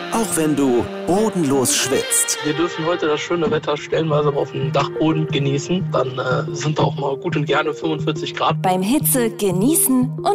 Auch wenn du bodenlos schwitzt. Wir dürfen heute das schöne Wetter stellenweise auf dem Dachboden genießen. Dann sind auch mal gut und gerne 45 Grad. Beim Hitze genießen und